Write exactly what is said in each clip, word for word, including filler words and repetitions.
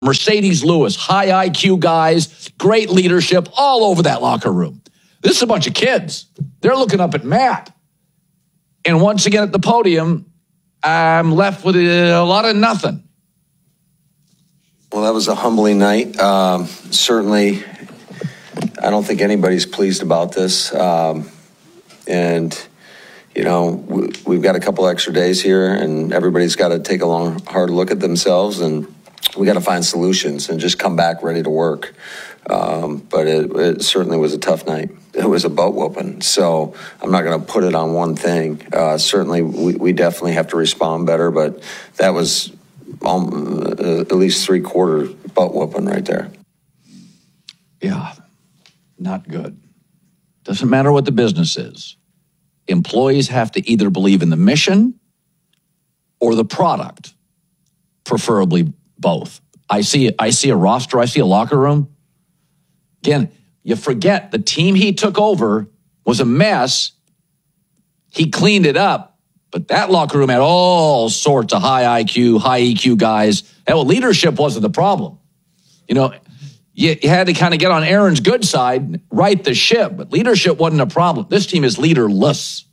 Mercedes Lewis, high I Q guys, great leadership all over that locker room. This is a bunch of kids. They're looking up at Matt. And once again at the podium, I'm left with a lot of nothing. Well, that was a humbling night. Um, certainly, I don't think anybody's pleased about this. Um, and, you know, we, we've got a couple extra days here, and everybody's got to take a long, hard look at themselves, and we got to find solutions and just come back ready to work. Um, but it, it certainly was a tough night. It was a butt whooping. So I'm not going to put it on one thing. Uh, certainly, we, we definitely have to respond better, but that was um, uh, at least three quarter butt whooping right there. Yeah, not good. Doesn't matter what the business is. Employees have to either believe in the mission or the product, preferably both. I see, I see a roster, I see a locker room. Again, you forget the team he took over was a mess. He cleaned it up, but that locker room had all sorts of high I Q, high E Q guys. Hell, leadership wasn't the problem. You know, you, you had to kind of get on Aaron's good side, right the ship, but leadership wasn't a problem. This team is leaderless.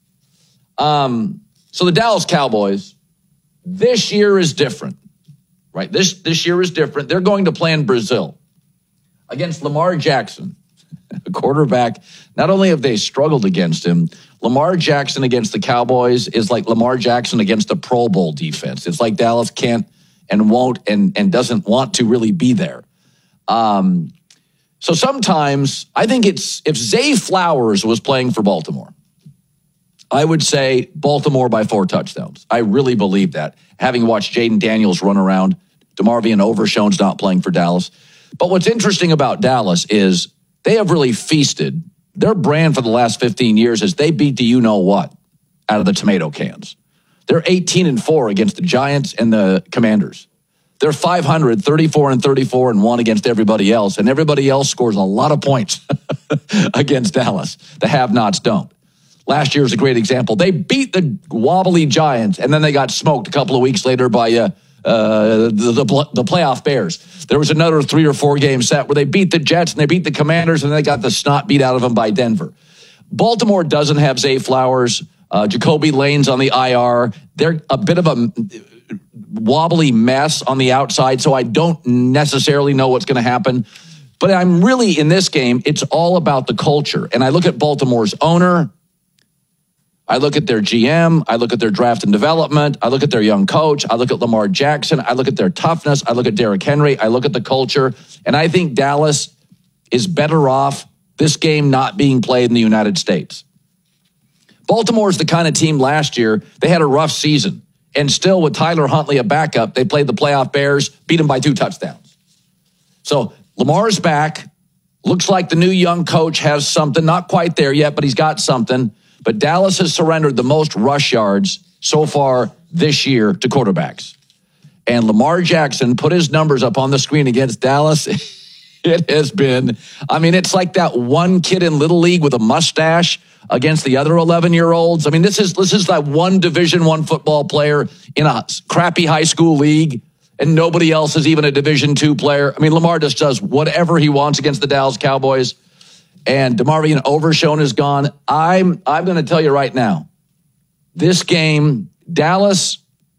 Um, so the Dallas Cowboys, this year is different, right? This, this year is different. They're going to play in Brazil against Lamar Jackson, a quarterback. Not only have they struggled against him, Lamar Jackson against the Cowboys is like Lamar Jackson against a Pro Bowl defense. It's like Dallas can't and won't and, and doesn't want to really be there. Um, so sometimes I think it's, if Zay Flowers was playing for Baltimore, I would say Baltimore by four touchdowns. I really believe that. Having watched Jaden Daniels run around, DeMarvion Overshown's not playing for Dallas. But what's interesting about Dallas is they have really feasted. Their brand for the last fifteen years is they beat the you-know-what out of the tomato cans. They're eighteen and four against the Giants and the Commanders. They're five hundred, thirty-four and thirty-four and one against everybody else, and everybody else scores a lot of points against Dallas. The have-nots don't. Last year is a great example. They beat the wobbly Giants, and then they got smoked a couple of weeks later by uh, uh, the, the, the playoff Bears. There was another three or four game set where they beat the Jets and they beat the Commanders, and they got the snot beat out of them by Denver. Baltimore doesn't have Zay Flowers. Uh, Jacoby Lane's on the I R. They're a bit of a wobbly mess on the outside, so I don't necessarily know what's going to happen. But I'm really, in this game, it's all about the culture. And I look at Baltimore's owner, I look at their G M, I look at their draft and development, I look at their young coach, I look at Lamar Jackson, I look at their toughness, I look at Derrick Henry, I look at the culture, and I think Dallas is better off this game not being played in the United States. Baltimore's the kind of team last year, they had a rough season, and still with Tyler Huntley a backup, they played the playoff Bears, beat them by two touchdowns. So Lamar's back, looks like the new young coach has something, not quite there yet, but he's got something. But Dallas has surrendered the most rush yards so far this year to quarterbacks. And Lamar Jackson put his numbers up on the screen against Dallas. It has been, I mean, it's like that one kid in Little League with a mustache against the other eleven-year-olds. I mean, this is this is that one Division One football player in a crappy high school league, and nobody else is even a Division Two player. I mean, Lamar just does whatever he wants against the Dallas Cowboys. And DeMarvion Overshown is gone. I'm I'm going to tell you right now, this game, Dallas,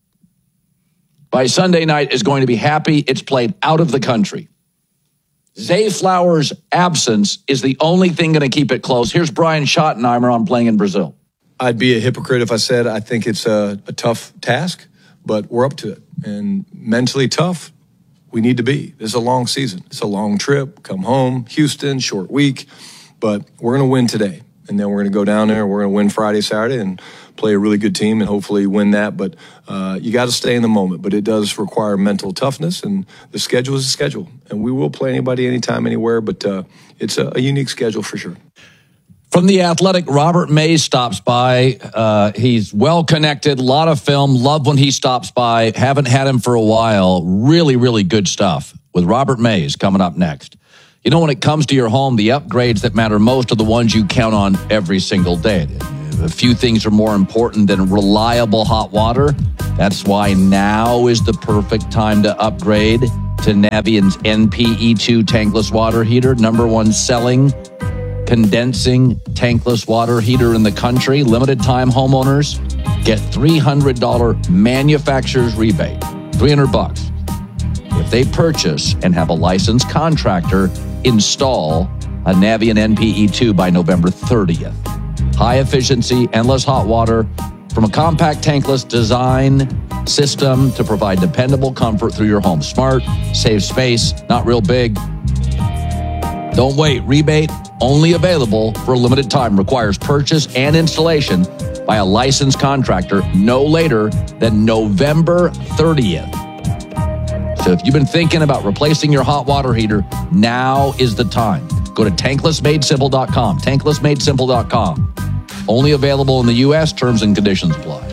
by Sunday night, is going to be happy it's played out of the country. Zay Flowers' absence is the only thing going to keep it close. Here's Brian Schottenheimer on Playing in Brazil. I'd be a hypocrite if I said I think it's a, a tough task, but we're up to it. And mentally tough, we need to be. This is a long season. It's a long trip. Come home, Houston, short week. But we're going to win today. And then we're going to go down there. We're going to win Friday, Saturday, and play a really good team and hopefully win that. But uh, you got to stay in the moment. But it does require mental toughness. And the schedule is a schedule. And we will play anybody, anytime, anywhere. But uh, it's a, a unique schedule for sure. From The Athletic, Robert Mays stops by. Uh, he's well-connected, a lot of film. Love when he stops by. Haven't had him for a while. Really, really good stuff with Robert Mays coming up next. You know, when it comes to your home, the upgrades that matter most are the ones you count on every single day. A few things are more important than reliable hot water. That's why now is the perfect time to upgrade to Navient's N P E two tankless water heater, number one selling condensing tankless water heater in the country. Limited time homeowners get three hundred dollars manufacturer's rebate, three hundred bucks, if they purchase and have a licensed contractor install a Navient N P E two by November thirtieth. High efficiency, endless hot water from a compact tankless design system to provide dependable comfort through your home. Smart, save space, not real big. Don't wait. Rebate only available for a limited time. Requires purchase and installation by a licensed contractor no later than November thirtieth. So if you've been thinking about replacing your hot water heater, now is the time. Go to tankless made simple dot com. tankless made simple dot com. Only available in the U S. Terms and conditions apply.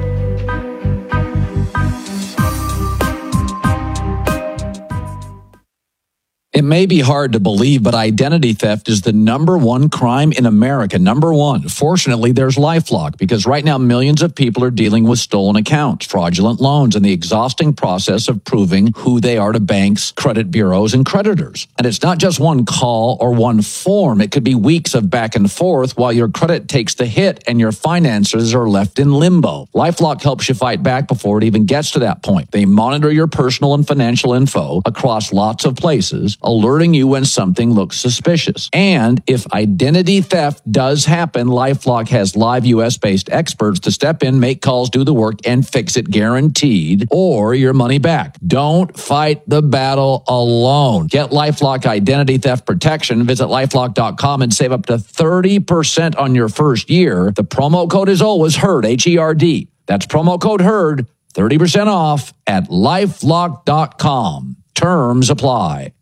It may be hard to believe, but identity theft is the number one crime in America. Number one. Fortunately, there's LifeLock, because right now millions of people are dealing with stolen accounts, fraudulent loans, and the exhausting process of proving who they are to banks, credit bureaus, and creditors. And it's not just one call or one form. It could be weeks of back and forth while your credit takes the hit and your finances are left in limbo. LifeLock helps you fight back before it even gets to that point. They monitor your personal and financial info across lots of places, alerting you when something looks suspicious. And if identity theft does happen, LifeLock has live U S-based experts to step in, make calls, do the work, and fix it guaranteed, or your money back. Don't fight the battle alone. Get LifeLock identity theft protection. Visit lifelock dot com and save up to thirty percent on your first year. The promo code is always HERD, H E R D. That's promo code HERD, thirty percent off at lifelock dot com. Terms apply.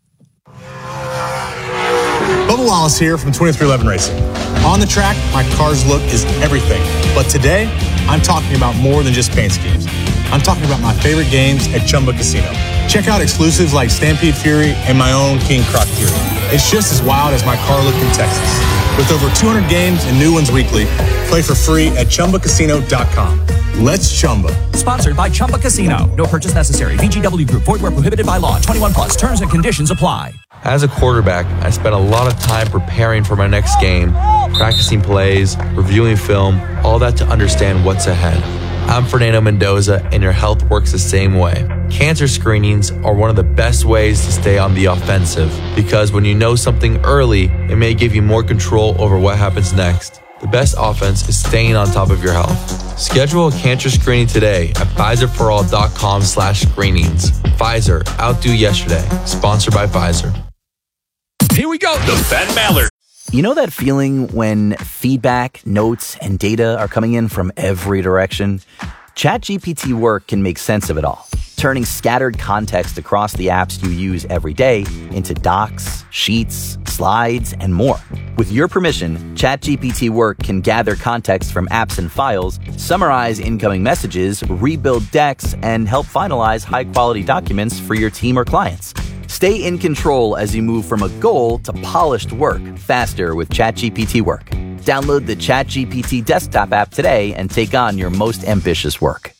Bubba Wallace here from twenty-three eleven Racing. On the track, my car's look is everything. But today, I'm talking about more than just paint schemes. I'm talking about my favorite games at Chumba Casino. Check out exclusives like Stampede Fury and my own King Croc Fury. It's just as wild as my car look in Texas. With over two hundred games and new ones weekly, play for free at chumba casino dot com. Let's Chumba. Sponsored by Chumba Casino. No purchase necessary. V G W Group. Void where prohibited by law. twenty-one plus. Terms and conditions apply. As a quarterback, I spent a lot of time preparing for my next game, practicing plays, reviewing film, all that to understand what's ahead. I'm Fernando Mendoza, and your health works the same way. Cancer screenings are one of the best ways to stay on the offensive, because when you know something early, it may give you more control over what happens next. The best offense is staying on top of your health. Schedule a cancer screening today at Pfizer for all dot com slash screenings. Pfizer, outdo yesterday. Sponsored by Pfizer. Here we go. The Ben Maller. You know that feeling when feedback, notes, and data are coming in from every direction? ChatGPT Work can make sense of it all, turning scattered context across the apps you use every day into docs, sheets, slides, and more. With your permission, ChatGPT Work can gather context from apps and files, summarize incoming messages, rebuild decks, and help finalize high-quality documents for your team or clients. Stay in control as you move from a goal to polished work faster with ChatGPT Work. Download the ChatGPT desktop app today and take on your most ambitious work.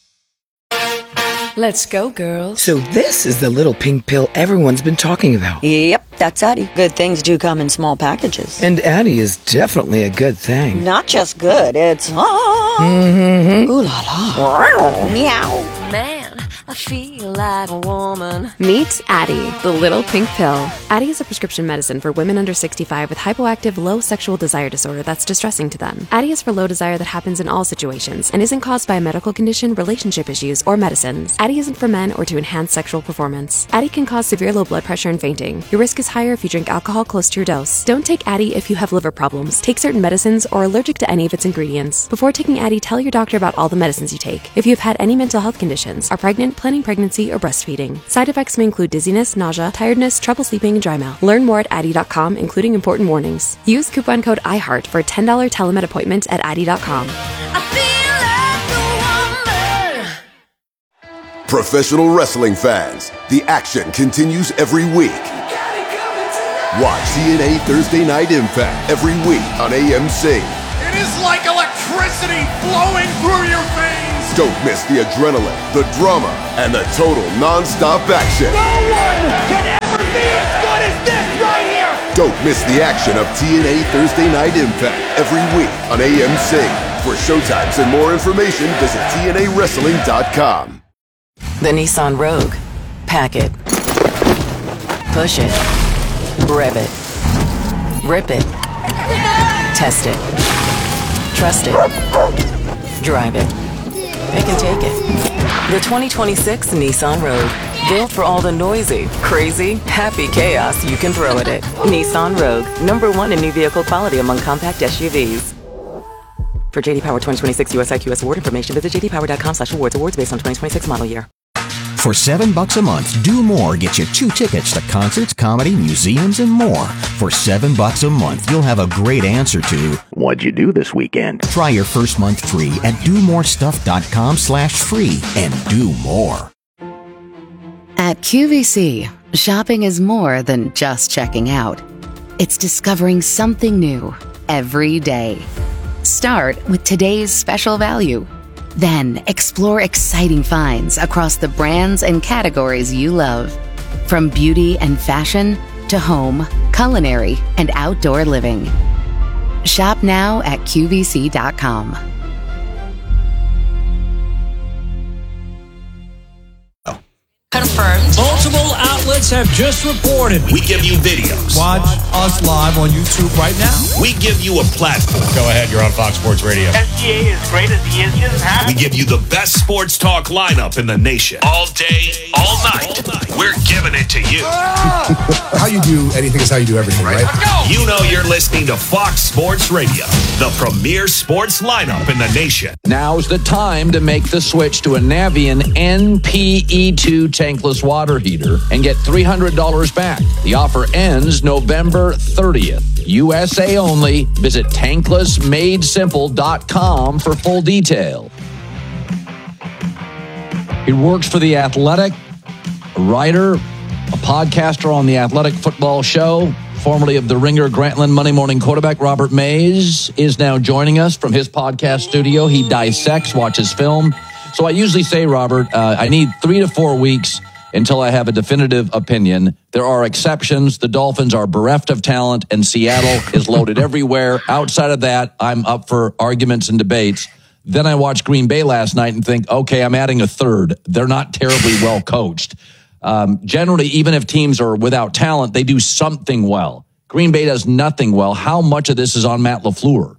Let's go, girls. So this is the little pink pill everyone's been talking about. Yep, that's Addie. Good things do come in small packages. And Addie is definitely a good thing. Not just good, it's ah. Mm-hmm. Ooh la la. Meow. Man, I feel like a woman. Meet Addie, the little pink pill. Addie is a prescription medicine for women under sixty-five with hypoactive low sexual desire disorder that's distressing to them. Addie is for low desire that happens in all situations and isn't caused by a medical condition, relationship issues, or medicines. Addie isn't for men or to enhance sexual performance. Addie can cause severe low blood pressure and fainting. Your risk is higher if you drink alcohol close to your dose. Don't take Addie if you have liver problems, take certain medicines, or are allergic to any of its ingredients. Before taking Addie, tell your doctor about all the medicines you take. If you have had any mental health conditions, are pregnant, planning pregnancy, or breastfeeding. Side effects may include dizziness, nausea, tiredness, trouble sleeping, and dry mouth. Learn more at Addie dot com, including important warnings. Use coupon code iHeart for a ten dollars telemed appointment at Addie dot com. Professional wrestling fans, the action continues every week. Watch T N A Thursday Night Impact every week on A M C. It is like electricity. electricity flowing through your veins. Don't miss the adrenaline, the drama, and the total non-stop action. No one can ever be as good as this right here. Don't miss the action of T N A Thursday Night Impact every week on A M C. For showtimes and more information, visit T N A wrestling dot com. The Nissan Rogue. Pack it. Push it. Rev it. Rip it. Test it. Trust it. Drive it. It can take it. The twenty twenty-six Nissan Rogue. Built for all the noisy, crazy, happy chaos you can throw at it. Nissan Rogue. Number one in new vehicle quality among compact S U Vs. For J D Power twenty twenty-six U S I Q S award information, visit j d power dot com slash awards. Awards based on twenty twenty-six model year. For seven bucks a month, Do More gets you two tickets to concerts, comedy, museums, and more. For seven bucks a month, you'll have a great answer to what'd you do this weekend? Try your first month free at do more stuff dot com slash free and do more. At Q V C, shopping is more than just checking out. It's discovering something new every day. Start with today's special value. Then explore exciting finds across the brands and categories you love. From beauty and fashion to home, culinary, and outdoor living. Shop now at Q V C dot com. Confirmed. Multiple outlets have just reported. We give you videos. Watch us live on YouTube right now. We give you a platform. Go ahead, you're on Fox Sports Radio. S G A is great as he is. He doesn't have We give you the best sports talk lineup in the nation. All day, all night. We're giving it to you. How you do anything is how you do everything, right? Let's go. You know you're listening to Fox Sports Radio, the premier sports lineup in the nation. Now's the time to make the switch to a Navien N P E two tankless water heater and get three hundred dollars back. The offer ends November thirtieth. U S A only. Visit tankless made simple dot com for full detail. He works for The Athletic, a writer, a podcaster on The Athletic Football Show, formerly of the Ringer Grantland Monday Morning quarterback Robert Mays is now joining us from his podcast studio. He dissects, watches film. So I usually say, Robert, uh, I need three to four weeks until I have a definitive opinion. There are exceptions. The Dolphins are bereft of talent, and Seattle is loaded everywhere. Outside of that, I'm up for arguments and debates. Then I watched Green Bay last night and think, okay, I'm adding a third. They're not terribly well coached. Um, generally, even if teams are without talent, they do something well. Green Bay does nothing well. How much of this is on Matt LaFleur?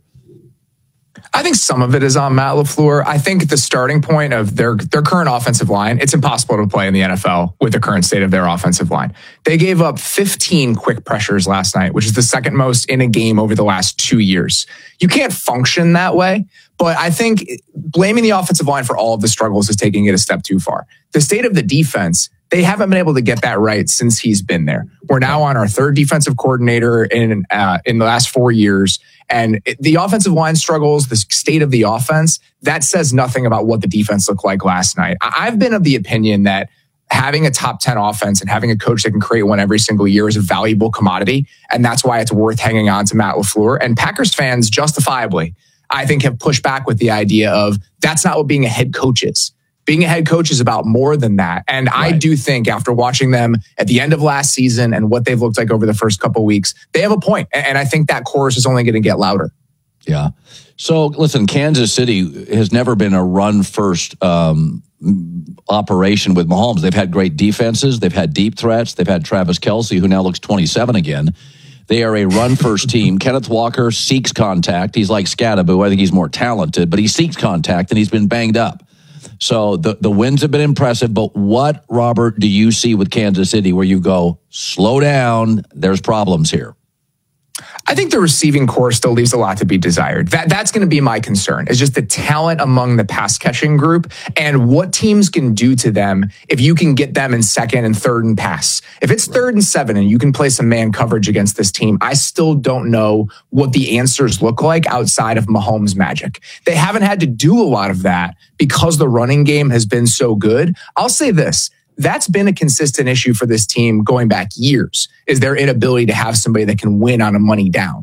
I think some of it is on Matt LaFleur. I think the starting point of their their current offensive line, it's impossible to play in the N F L with the current state of their offensive line. They gave up fifteen quick pressures last night, which is the second most in a game over the last two years. You can't function that way, but I think blaming the offensive line for all of the struggles is taking it a step too far. The state of the defense, they haven't been able to get that right since he's been there. We're now on our third defensive coordinator in uh, in the last four years. And it, the offensive line struggles, the state of the offense, that says nothing about what the defense looked like last night. I, I've been of the opinion that having a top ten offense and having a coach that can create one every single year is a valuable commodity. And that's why it's worth hanging on to Matt LaFleur. And Packers fans, justifiably, I think have pushed back with the idea of that's not what being a head coach is. Being a head coach is about more than that. And right. I do think after watching them at the end of last season and what they've looked like over the first couple of weeks, they have a point. And I think that chorus is only going to get louder. Yeah. So listen, Kansas City has never been a run first um, operation with Mahomes. They've had great defenses. They've had deep threats. They've had Travis Kelce, who now looks twenty-seven again. They are a run first team. Kenneth Walker seeks contact. He's like Scattaboo. I think he's more talented, but he seeks contact and he's been banged up. So the, the wins have been impressive, but what, Robert, do you see with Kansas City where you go, slow down, there's problems here? I think the receiving core still leaves a lot to be desired. That That's going to be my concern, is just the talent among the pass catching group and what teams can do to them if you can get them in second and third and pass. If it's third and seven and you can play some man coverage against this team, I still don't know what the answers look like outside of Mahomes' magic. They haven't had to do a lot of that because the running game has been so good. I'll say this. That's been a consistent issue for this team going back years, is their inability to have somebody that can win on a money down.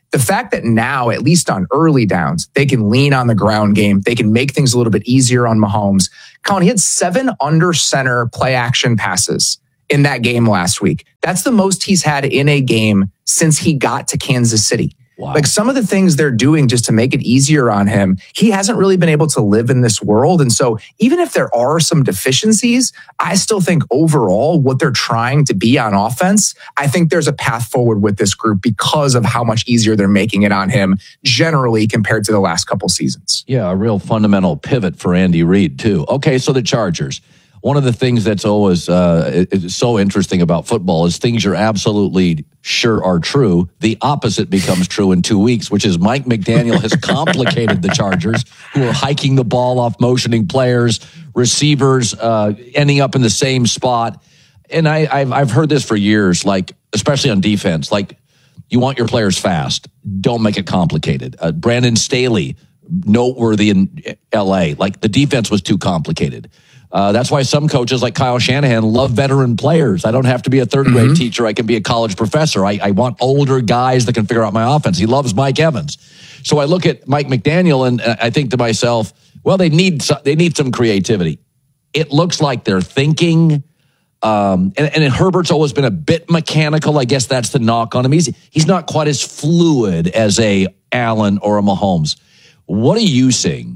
The fact that now, at least on early downs, they can lean on the ground game. They can make things a little bit easier on Mahomes. Colin, he had seven under center play action passes in that game last week. That's the most he's had in a game since he got to Kansas City. Wow. Like some of the things they're doing just to make it easier on him, he hasn't really been able to live in this world. And so even if there are some deficiencies, I still think overall what they're trying to be on offense, I think there's a path forward with this group because of how much easier they're making it on him generally compared to the last couple seasons. Yeah, a real fundamental pivot for Andy Reid too. Okay, so the Chargers. One of the things that's always uh, is so interesting about football is things you're absolutely sure are true. The opposite becomes true in two weeks, which is Mike McDaniel has complicated the Chargers, who are hiking the ball off motioning players, receivers uh, ending up in the same spot. And I, I've, I've heard this for years, like especially on defense, like you want your players fast. Don't make it complicated. Uh, Brandon Staley, noteworthy in L A, like the defense was too complicated. Uh, that's why some coaches like Kyle Shanahan love veteran players. I don't have to be a third grade mm-hmm. teacher. I can be a college professor. I, I want older guys that can figure out my offense. He loves Mike Evans. So I look at Mike McDaniel and I think to myself, well, they need they need some creativity. It looks like they're thinking. Um, and, and Herbert's always been a bit mechanical. I guess that's the knock on him. He's, he's not quite as fluid as a Allen or a Mahomes. What are you seeing?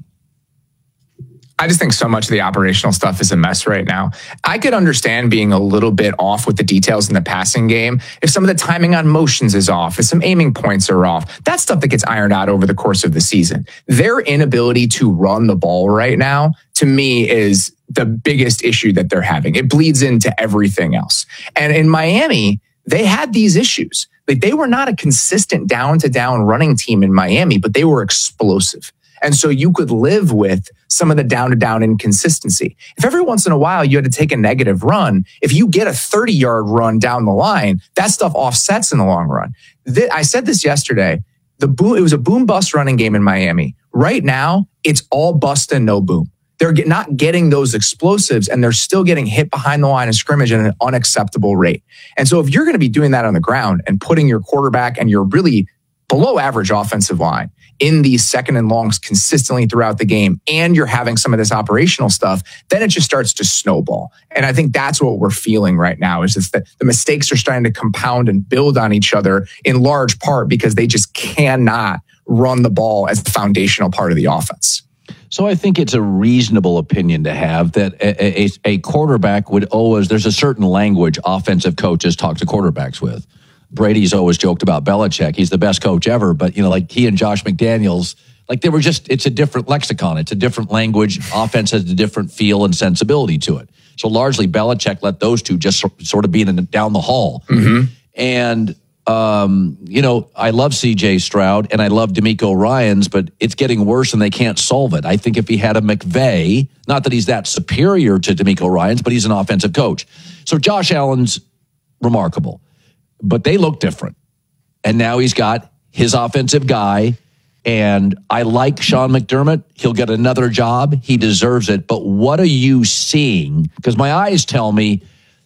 I just think so much of the operational stuff is a mess right now. I could understand being a little bit off with the details in the passing game. If some of the timing on motions is off, if some aiming points are off, that's stuff that gets ironed out over the course of the season. Their inability to run the ball right now, to me, is the biggest issue that they're having. It bleeds into everything else. And in Miami, they had these issues. Like they were not a consistent down to down running team in Miami, but they were explosive. And so you could live with some of the down-to-down inconsistency. If every once in a while you had to take a negative run, if you get a thirty-yard run down the line, that stuff offsets in the long run. I said this yesterday. The boom, it was a boom-bust running game in Miami. Right now, it's all bust and no boom. They're not getting those explosives, and they're still getting hit behind the line of scrimmage at an unacceptable rate. And so if you're going to be doing that on the ground and putting your quarterback and your really below average offensive line in these second and longs consistently throughout the game, and you're having some of this operational stuff, then it just starts to snowball. And I think that's what we're feeling right now is just that the mistakes are starting to compound and build on each other in large part because they just cannot run the ball as the foundational part of the offense. So I think it's a reasonable opinion to have that a, a, a quarterback would always, there's a certain language offensive coaches talk to quarterbacks with. Brady's always joked about Belichick. He's the best coach ever, but you know, like he and Josh McDaniels, like they were just, it's a different lexicon. It's a different language. Offense has a different feel and sensibility to it. So largely Belichick let those two just sort of be in the, down the hall. Mm-hmm. And, um, you know, I love C J Stroud and I love D'Amico Ryans, but it's getting worse and they can't solve it. I think if he had a McVay, not that he's that superior to D'Amico Ryans, but he's an offensive coach. So Josh Allen's remarkable. But they look different. And now he's got his offensive guy. And I like Sean McDermott. He'll get another job. He deserves it. But what are you seeing? Because my eyes tell me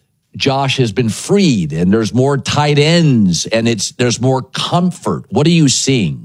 Josh has been freed and there's more tight ends and it's there's more comfort. What are you seeing?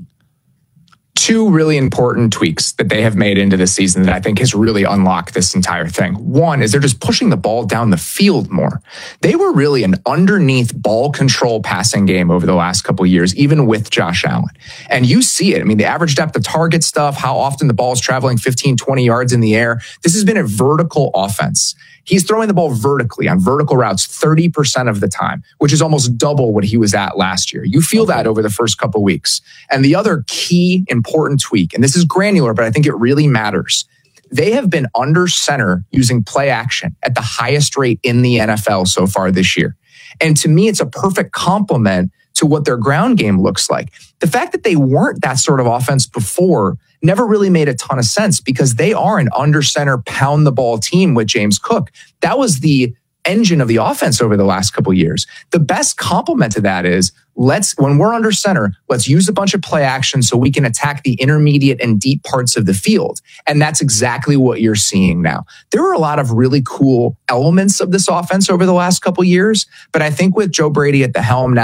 Two really important tweaks that they have made into this season that I think has really unlocked this entire thing. One is they're just pushing the ball down the field more. They were really an underneath ball control passing game over the last couple of years, even with Josh Allen. And you see it. I mean, the average depth of target stuff, how often the ball is traveling fifteen, twenty yards in the air. This has been a vertical offense. He's throwing the ball vertically on vertical routes thirty percent of the time, which is almost double what he was at last year. You feel that over the first couple of weeks. And the other key important tweak, and this is granular, but I think it really matters. They have been under center using play action at the highest rate in the N F L so far this year. And to me, it's a perfect complement to what their ground game looks like. The fact that they weren't that sort of offense before never really made a ton of sense because they are an under center pound the ball team with James Cook. That was the engine of the offense over the last couple of years. The best complement to that is let's, when we're under center, let's use a bunch of play action so we can attack the intermediate and deep parts of the field. And that's exactly what you're seeing now. There were a lot of really cool elements of this offense over the last couple of years, but I think with Joe Brady at the helm now,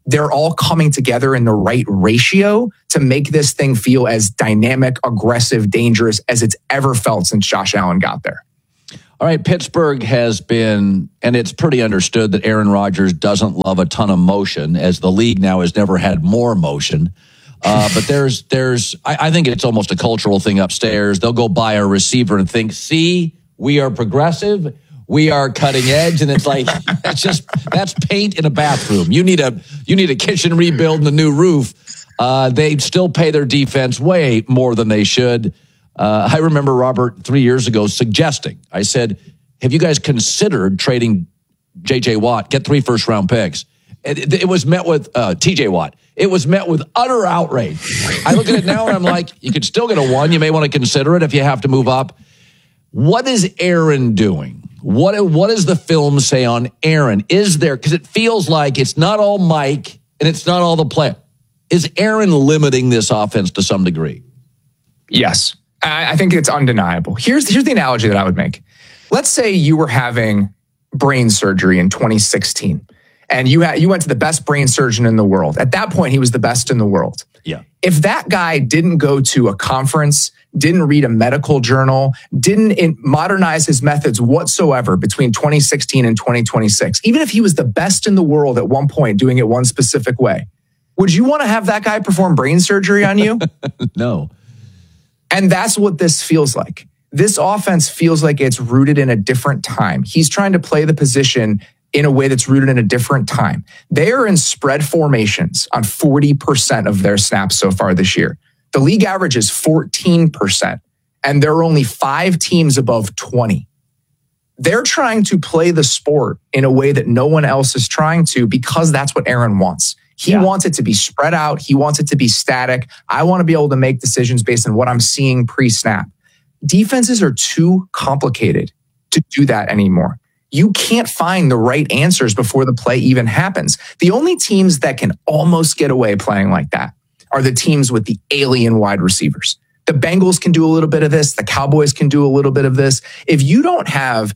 they're all coming together in the right ratio to make this thing feel as dynamic, aggressive, dangerous as it's ever felt since Josh Allen got there. All right, Pittsburgh has been, and it's pretty understood that Aaron Rodgers doesn't love a ton of motion, as the league now has never had more motion. Uh, but there's, there's, I, I think it's almost a cultural thing upstairs. They'll go buy a receiver and think, see, we are progressive. We are cutting edge, and it's like it's just that's paint in a bathroom. You need a you need a kitchen rebuild and a new roof. Uh, they still pay their defense way more than they should. Uh, I remember Robert three years ago suggesting. I said, "Have you guys considered trading J J Watt? Get three first round picks." It, it was met with uh, T J Watt. It was met with utter outrage. I look at it now and I'm like, you could still get a one. You may want to consider it if you have to move up. What is Aaron doing? What what does the film say on Aaron? Is there, because it feels like it's not all Mike and it's not all the play. Is Aaron limiting this offense to some degree? Yes, I, I think it's undeniable. Here's here's the analogy that I would make. Let's say you were having brain surgery in twenty sixteen, and you had you went to the best brain surgeon in the world. At that point, he was the best in the world. Yeah. If that guy didn't go to a conference, didn't read a medical journal, didn't in- modernize his methods whatsoever between twenty sixteen and twenty twenty-six, even if he was the best in the world at one point doing it one specific way, would you want to have that guy perform brain surgery on you? No. And that's what this feels like. This offense feels like it's rooted in a different time. He's trying to play the position in a way that's rooted in a different time. They are in spread formations on forty percent of their snaps so far this year. The league average is fourteen percent, and there are only five teams above twenty. They're trying to play the sport in a way that no one else is trying to, because that's what Aaron wants. He yeah. wants it to be spread out. He wants it to be static. I want to be able to make decisions based on what I'm seeing pre-snap. Defenses are too complicated to do that anymore. You can't find the right answers before the play even happens. The only teams that can almost get away playing like that are the teams with the alien wide receivers. The Bengals can do a little bit of this. The Cowboys can do a little bit of this. If you don't have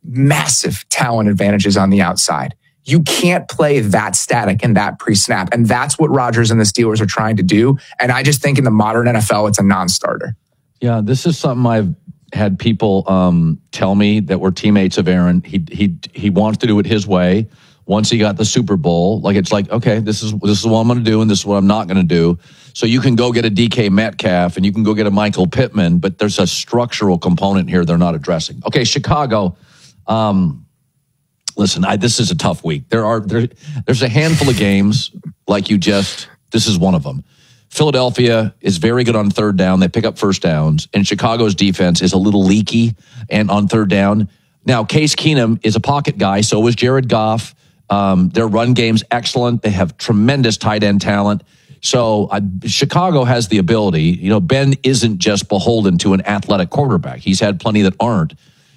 massive talent advantages on the outside, you can't play that static and that pre-snap. And that's what Rodgers and the Steelers are trying to do. And I just think in the modern N F L, it's a non-starter. Yeah, this is something I've had people um, tell me that were teammates of Aaron. He he he wants to do it his way. Once he got the Super Bowl, like it's like, okay, this is this is what I'm going to do, and this is what I'm not going to do. So you can go get a D K Metcalf, and you can go get a Michael Pittman, but there's a structural component here they're not addressing. Okay, Chicago. Um, listen, I, this is a tough week. There are there, there's a handful of games like you just. This is one of them. Philadelphia is very good on third down. They pick up first downs, and Chicago's defense is a little leaky and on third down. Now, Case Keenum is a pocket guy. So is Jared Goff. Um, their run game's excellent. They have tremendous tight end talent. So uh, Chicago has the ability. You know, Ben isn't just beholden to an athletic quarterback. He's had plenty that aren't.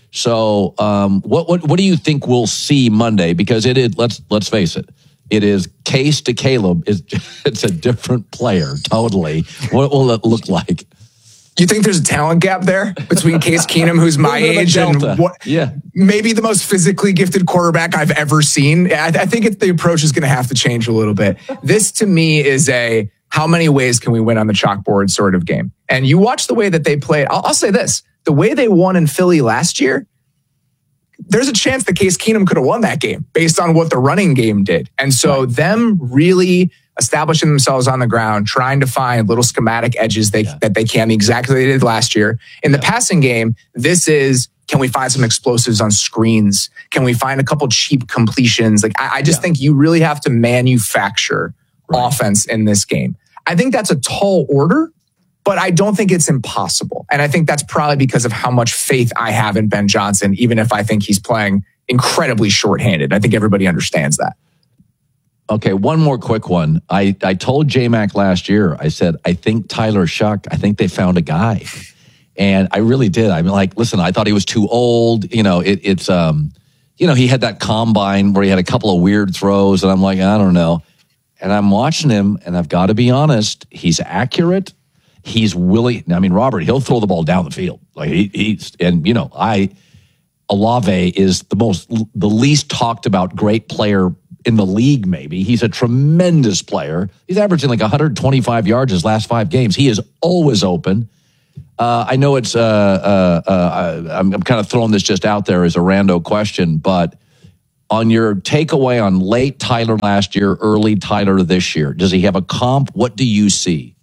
So um, what what what do you think we'll see Monday? Because it is, let's let's face it, it is Case to Caleb. Is it's a different player totally. What will it look like? You think there's a talent gap there between Case Keenum, who's my age, and what? Yeah, maybe the most physically gifted quarterback I've ever seen. I, I think it, the approach is going to have to change a little bit. This, to me, is a how many ways can we win on the chalkboard sort of game. And you watch the way that they played. I'll, I'll say this: the way they won in Philly last year, there's a chance that Case Keenum could have won that game based on what the running game did. And so, right. them really establishing themselves on the ground, trying to find little schematic edges they, yeah. that they can, exactly they did last year. In the yeah. passing game, this is, can we find some explosives on screens? Can we find a couple cheap completions? Like, I, I just yeah. think you really have to manufacture right. offense in this game. I think that's a tall order, but I don't think it's impossible. And I think that's probably because of how much faith I have in Ben Johnson, even if I think he's playing incredibly shorthanded. I think everybody understands that. Okay, one more quick one. I, I told J-Mac last year, I said, I think Tyler Shuck, I think they found a guy. And I really did. I'm like, listen, I thought he was too old. You know, it, it's, um, you know, he had that combine where he had a couple of weird throws. And I'm like, I don't know. And I'm watching him, and I've got to be honest, he's accurate. He's willing. I mean, Robert, he'll throw the ball down the field. Like he, he's, and, you know, I, Olave is the most, the least talked about great player in the league, maybe. He's a tremendous player. He's averaging like one hundred twenty-five yards his last five games. He is always open. Uh, I know it's, uh, uh, uh, I'm, I'm kind of throwing this just out there as a rando question, but on your takeaway on late Tyler last year, early Tyler this year, does he have a comp? What do you see?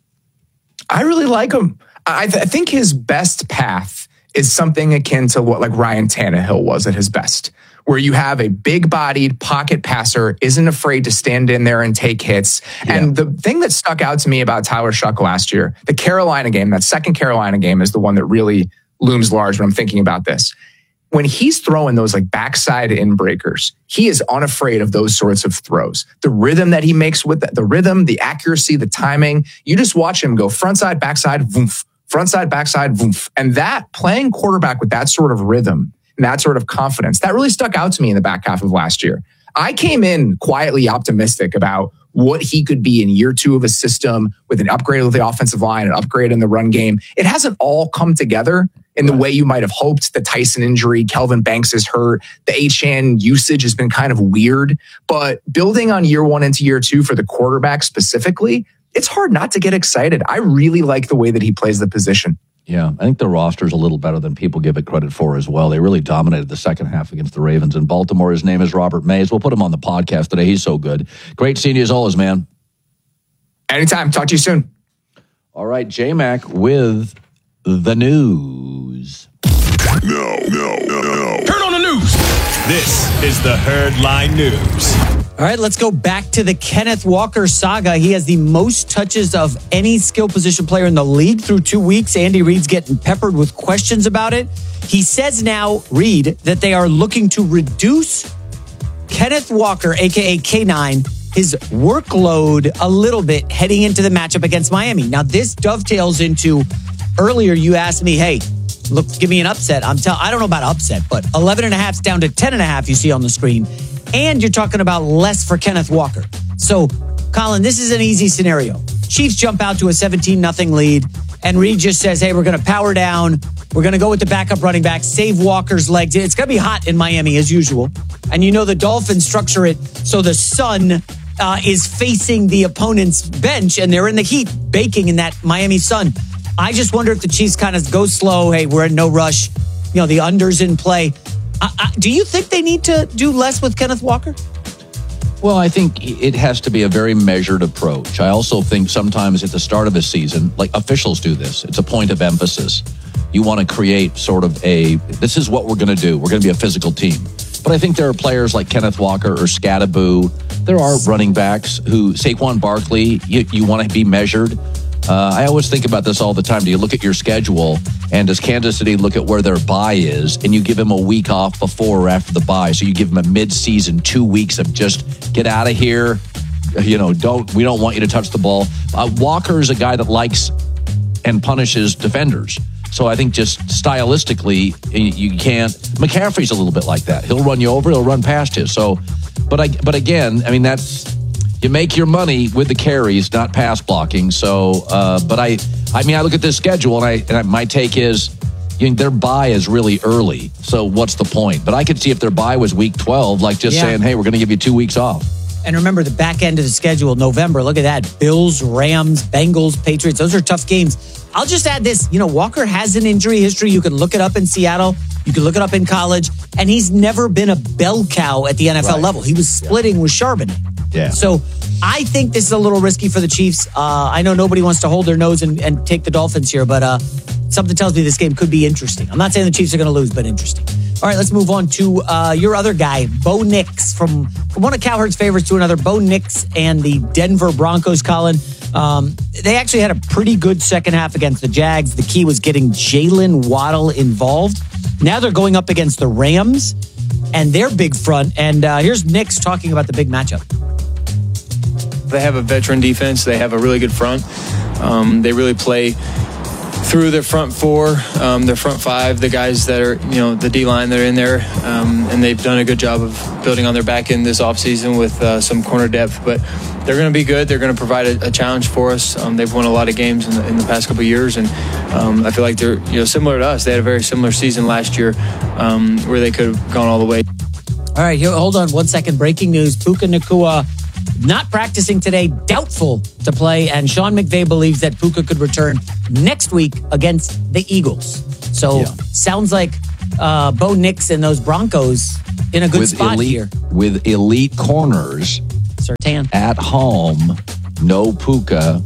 I really like him. I, th- I think his best path is something akin to what like Ryan Tannehill was at his best, where you have a big-bodied pocket passer, isn't afraid to stand in there and take hits. Yeah. And the thing that stuck out to me about Tyler Shough last year, the Carolina game, that second Carolina game is the one that really looms large when I'm thinking about this. When he's throwing those like backside in breakers, he is unafraid of those sorts of throws. The rhythm that he makes with the, the rhythm, the accuracy, the timing, you just watch him go frontside, backside, voomf, frontside, backside, voomf. And that playing quarterback with that sort of rhythm and that sort of confidence, that really stuck out to me in the back half of last year. I came in quietly optimistic about what he could be in year two of a system with an upgrade of the offensive line, an upgrade in the run game. It hasn't all come together in the way you might have hoped. The Tyson injury, Kelvin Banks is hurt. The Achane usage has been kind of weird. But building on year one into year two for the quarterback specifically, it's hard not to get excited. I really like the way that he plays the position. Yeah, I think the roster's a little better than people give it credit for as well. They really dominated the second half against the Ravens in Baltimore. His name is Robert Mays. We'll put him on the podcast today. He's so good. Great seeing you as always, man. Anytime. Talk to you soon. All right, J-Mac with the news. No, no, no, no. Turn on the news. This is the Herdline News. All right, let's go back to the Kenneth Walker saga. He has the most touches of any skill position player in the league through two weeks. Andy Reid's getting peppered with questions about it. He says now, Reid, that they are looking to reduce Kenneth Walker, a k a. K nine, his workload a little bit heading into the matchup against Miami. Now, this dovetails into, earlier you asked me, hey, look, give me an upset. I'm tell I don't know about upset, but eleven and a half is down to ten and a half you see on the screen. And you're talking about less for Kenneth Walker. So, Colin, this is an easy scenario. Chiefs jump out to a seventeen nothing lead, and Reid just says, hey, we're going to power down. We're going to go with the backup running back, save Walker's legs. It's going to be hot in Miami as usual. And you know the Dolphins structure it so the sun uh, is facing the opponent's bench, and they're in the heat, baking in that Miami sun. I just wonder if the Chiefs kind of go slow. Hey, we're in no rush. You know, the under's in play. Uh, uh, do you think they need to do less with Kenneth Walker? Well, I think it has to be a very measured approach. I also think sometimes at the start of a season, like officials do this, it's a point of emphasis. You want to create sort of a, this is what we're going to do. We're going to be a physical team. But I think there are players like Kenneth Walker or Scadaboo. There are running backs who, Saquon Barkley, you, you want to be measured. Uh, I always think about this all the time. Do you look at your schedule, and does Kansas City look at where their bye is, and you give them a week off before or after the bye? So you give them a mid-season two weeks of just get out of here. You know, don't we don't want you to touch the ball. Uh, Walker is a guy that likes and punishes defenders. So I think just stylistically, you can't. McCaffrey's a little bit like that. He'll run you over. He'll run past you. So, but I, but again, I mean that's. You make your money with the carries, not pass blocking. So, uh, but I, I mean, I look at this schedule, and I, and I my take is, you know, their bye is really early. So, what's the point? But I could see if their bye was week twelve, like just yeah. saying, hey, we're going to give you two weeks off. And remember the back end of the schedule, November. Look at that: Bills, Rams, Bengals, Patriots. Those are tough games. I'll just add this: you know, Walker has an injury history. You can look it up in Seattle. You can look it up in college, and he's never been a bell cow at the N F L right. level. He was splitting yeah. with Charbonnet. Yeah. So I think this is a little risky for the Chiefs. Uh, I know nobody wants to hold their nose and, and take the Dolphins here, but uh, something tells me this game could be interesting. I'm not saying the Chiefs are going to lose, but interesting. All right, let's move on to uh, your other guy, Bo Nix, from, from one of Cowherd's favorites to another. Bo Nix and the Denver Broncos, Colin. Um, they actually had a pretty good second half against the Jags. The key was getting Jalen Waddle involved. Now they're going up against the Rams and their big front. And uh, here's Nix talking about the big matchup. They have a veteran defense. They have a really good front. Um, they really play through their front four, um, their front five, the guys that are, you know, the D-line that are in there. Um, and they've done a good job of building on their back end this offseason with uh, some corner depth. But they're going to be good. They're going to provide a, a challenge for us. Um, they've won a lot of games in the, in the past couple of years. And um, I feel like they're, you know, similar to us. They had a very similar season last year um, where they could have gone all the way. All All right, here, hold on one second. Breaking news. Puka Nacua not practicing today, doubtful to play, and Sean McVay believes that Puka could return next week against the Eagles. So, yeah. sounds like uh, Bo Nix and those Broncos in a good with spot elite, here. With elite corners Surtain. at home, no Puka.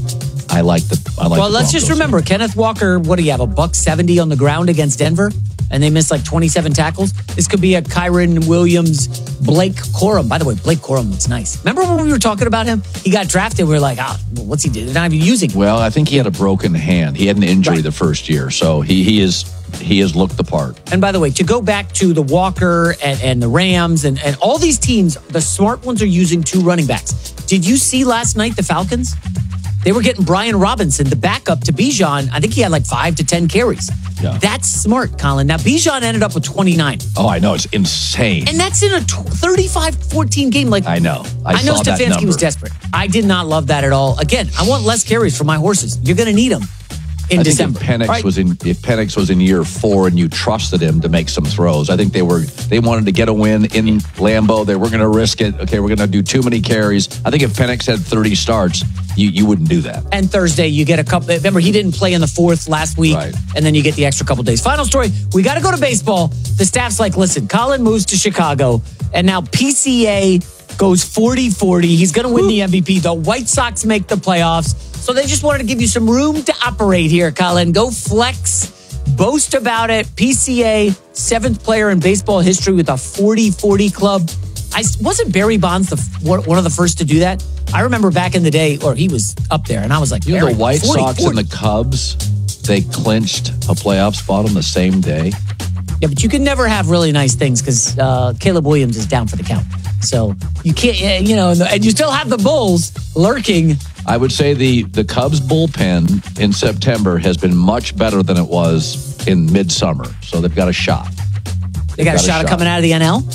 I like the I like Well, the let's just Broncos. remember, Kenneth Walker, what do you have, a buck seventy on the ground against Denver? And they missed like twenty-seven tackles. This could be a Kyron Williams, Blake Corum. By the way, Blake Corum looks nice. Remember when we were talking about him? He got drafted. We were like, ah, oh, what's he doing? They're not even using him. Well, I think he had a broken hand. He had an injury Right. the first year, so he he is he has looked the part. And by the way, to go back to the Walker and, and the Rams and, and all these teams, the smart ones are using two running backs. Did you see last night the Falcons? They were getting Brian Robinson, the backup to Bijan. I think he had like five to ten carries. Yeah. That's smart, Colin. Now, Bijan ended up with twenty-nine. Oh, I know. It's insane. And that's in a thirty-five fourteen game. Like I know. I, I know saw that Stefanski number. was desperate. I did not love that at all. Again, I want less carries for my horses. You're going to need them in I think December. If Penix Right? was in if Penix was in year four and you trusted him to make some throws, I think they were they wanted to get a win in Lambeau. They were going to risk it. Okay, we're going to do too many carries. I think if Penix had thirty starts, you you wouldn't do that. And Thursday, you get a couple. Remember, he didn't play in the fourth last week, Right. and then you get the extra couple days. Final story: we got to go to baseball. The staff's like, listen, Colin moves to Chicago, and now P C A goes forty forty. He's going to win the M V P. The White Sox make the playoffs, so they just wanted to give you some room to operate here, Colin. Go flex, boast about it. P C A, seventh player in baseball history with a forty forty club. I wasn't Barry Bonds the one of the first to do that. I remember back in the day, or he was up there, and I was like, You know, Barry, the White forty, Sox forty. and the Cubs, they clinched a playoff spot on the same day. Yeah, but you can never have really nice things because uh, Caleb Williams is down for the count. So you can't, you know, and you still have the Bulls lurking. I would say the, the Cubs bullpen in September has been much better than it was in midsummer. So they've got a shot. They got, got a shot at coming out of the N L?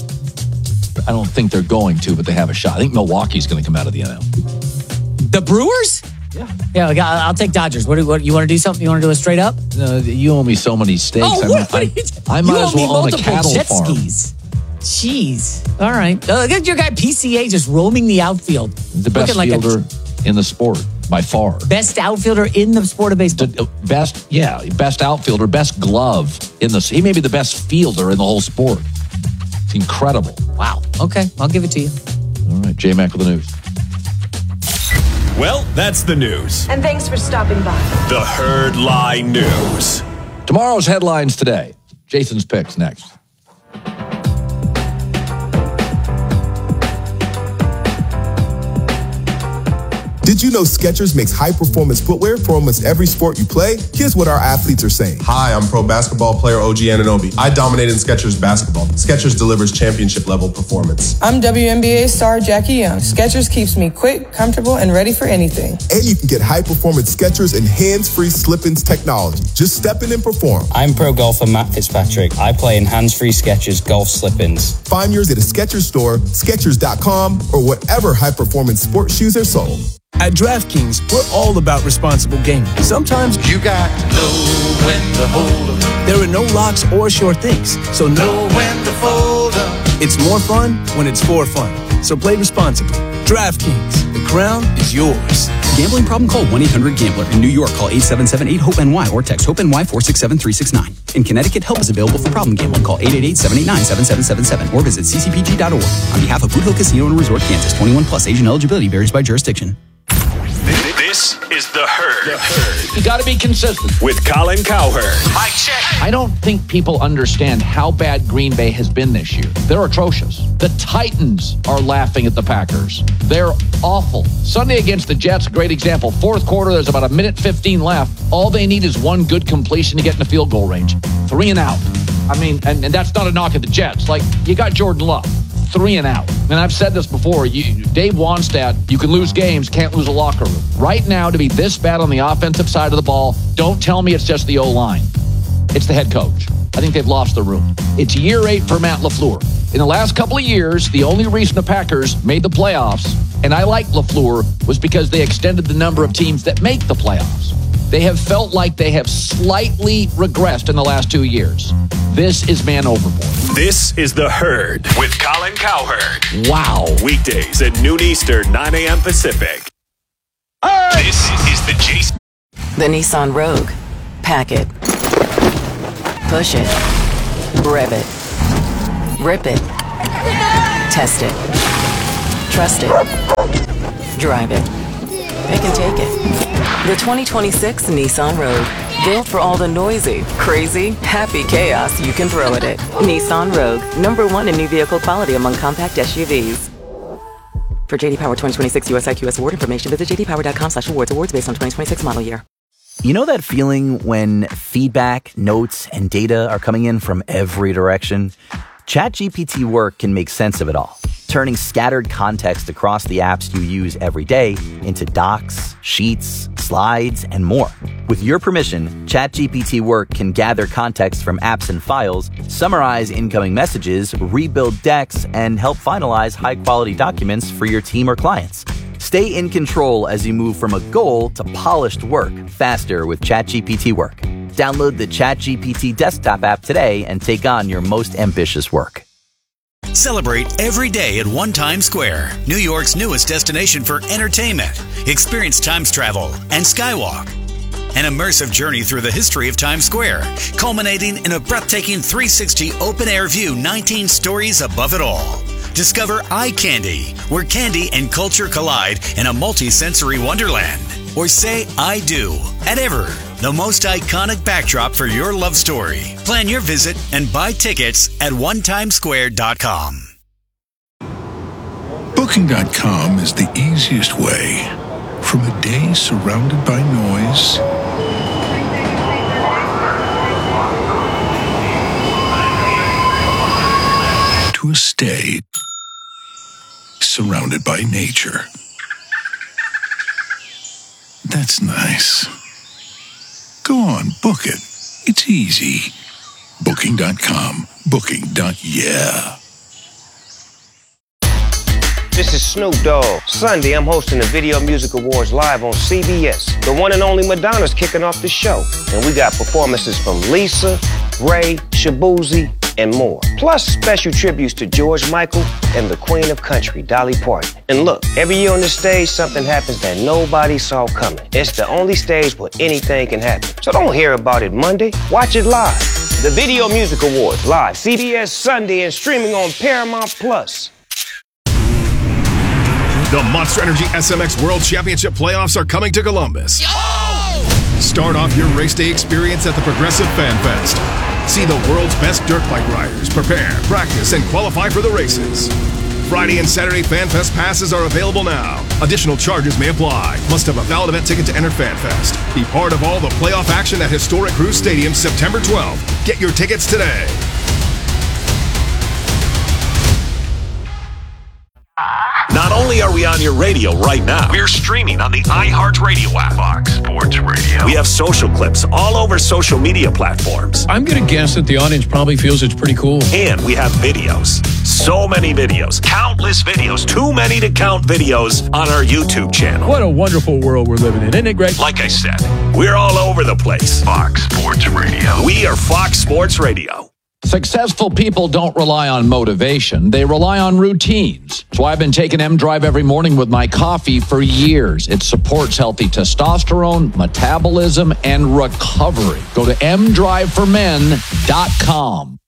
I don't think they're going to, but they have a shot. I think Milwaukee's going to come out of the N L. The Brewers? Yeah. Yeah, we got, I'll take Dodgers. What, do, what you want to do something? You want to do a straight up? No, you owe me so many steaks. Oh, I, what? I, I, I might you as owe me well own a multiple cattle jet farm. skis. Jeez. All right. Uh, look at your guy P C A just roaming the outfield. The best Looking like fielder in the sport by far. Best outfielder in the sport of baseball. The best, yeah, best outfielder, best glove in the. He may be the best fielder in the whole sport. It's incredible. Wow. Okay, I'll give it to you. All right, J-Mac with the news. Well, that's the news. And thanks for stopping by. The Herd Lie News. Tomorrow's headlines today. Jason's picks next. Did you know Skechers makes high-performance footwear for almost every sport you play? Here's what our athletes are saying. Hi, I'm pro basketball player O G Anunoby. I dominate in Skechers basketball. Skechers delivers championship-level performance. I'm W N B A star Jackie Young. Skechers keeps me quick, comfortable, and ready for anything. And you can get high-performance Skechers and hands-free slip-ins technology. Just step in and perform. I'm pro golfer Matt Fitzpatrick. I play in hands-free Skechers golf slip-ins. Find yours at a Skechers store, Skechers dot com, or whatever high-performance sports shoes are sold. At DraftKings, we're all about responsible gaming. Sometimes you got to know when to hold 'em. There are no locks or sure things, so know when to fold 'em. It's more fun when it's for fun. So play responsibly. DraftKings, the crown is yours. Gambling problem? Call one eight hundred gambler. In New York, call eight seven seven eight hope N Y or text HOPE-NY four six seven three six nine. In Connecticut, help is available for problem gambling. Call eight eight eight seven eight nine seven seven seven seven or visit c c p g dot org. On behalf of Boot Hill Casino and Resort, Kansas, twenty-one plus, age and eligibility varies by jurisdiction. This is The Herd. The Herd. You got to be consistent. With Colin Cowherd. Mic check. I don't think people understand how bad Green Bay has been this year. They're atrocious. The Titans are laughing at the Packers. They're awful. Sunday against the Jets, great example. Fourth quarter, there's about a minute fifteen left. All they need is one good completion to get in the field goal range. Three and out. I mean, and, and that's not a knock at the Jets. Like, you got Jordan Love. Three and out. And I've said this before. You, Dave Wanstadt, you can lose games, can't lose a locker room. Right now, to be this bad on the offensive side of the ball, don't tell me it's just the O-line. It's the head coach. I think they've lost the room. It's year eight for Matt LaFleur. In the last couple of years, the only reason the Packers made the playoffs, and I like LaFleur, was because they extended the number of teams that make the playoffs. They have felt like they have slightly regressed in the last two years. This is Man Overboard. This is The Herd with Colin Cowherd. Wow. Weekdays at noon Eastern, nine a.m. Pacific. Right. This is the Jason. The Nissan Rogue. Pack it. Push it. Rev it. Rip it. Test it. Trust it. Drive it. Pick and take it. The twenty twenty-six Nissan Rogue. Built for all the noisy, crazy, happy chaos you can throw at it. Nissan Rogue. Number one in new vehicle quality among compact S U Vs. For J D Power twenty twenty-six U S I Q S award information, visit j d power dot com slash awards. Awards based on twenty twenty-six model year. You know that feeling when feedback, notes, and data are coming in from every direction? ChatGPT Work can make sense of it all, turning scattered context across the apps you use every day into docs, sheets, slides, and more. With your permission, ChatGPT Work can gather context from apps and files, summarize incoming messages, rebuild decks, and help finalize high-quality documents for your team or clients. Stay in control as you move from a goal to polished work faster with ChatGPT Work. Download the ChatGPT desktop app today and take on your most ambitious work. Celebrate every day at One Times Square, New York's newest destination for entertainment. Experience Times travel and Skywalk, an immersive journey through the history of Times Square, culminating in a breathtaking three sixty open-air view nineteen stories above it all. Discover Eye Candy, where candy and culture collide in a multi-sensory wonderland. Or say I do at Ever, the most iconic backdrop for your love story. Plan your visit and buy tickets at one times square dot com. Booking dot com is the easiest way from a day surrounded by noise to a stay surrounded by nature. That's nice. Go on, book it. It's easy. Booking dot com. Booking. Yeah. This is Snoop Dogg. Sunday, I'm hosting the Video Music Awards live on C B S. The one and only Madonna's kicking off the show. And we got performances from Lisa, Ray, Shabuzi, and more. Plus special tributes to George Michael and the Queen of Country, Dolly Parton. And look, every year on this stage, something happens that nobody saw coming. It's the only stage where anything can happen. So don't hear about it Monday. Watch it live. The Video Music Awards, live, C B S Sunday, and streaming on Paramount Plus. The Monster Energy S M X World Championship playoffs are coming to Columbus. Yo! Start off your race day experience at the Progressive Fan Fest. See the world's best dirt bike riders prepare, practice, and qualify for the races. Friday and Saturday Fan Fest passes are available now. Additional charges may apply. Must have a valid event ticket to enter Fan Fest. Be part of all the playoff action at historic Cruise Stadium September twelfth. Get your tickets today. Not only are we on your radio right now, we're streaming on the iHeartRadio app. Fox Sports Radio. We have social clips all over social media platforms. I'm going to guess that the audience probably feels it's pretty cool. And we have videos. So many videos. Countless videos. Too many to count videos on our YouTube channel. What a wonderful world we're living in. Isn't it great? Like I said, we're all over the place. Fox Sports Radio. We are Fox Sports Radio. Successful people don't rely on motivation. They rely on routines. So I've been taking M-Drive every morning with my coffee for years. It supports healthy testosterone, metabolism, and recovery. Go to m drive for men dot com.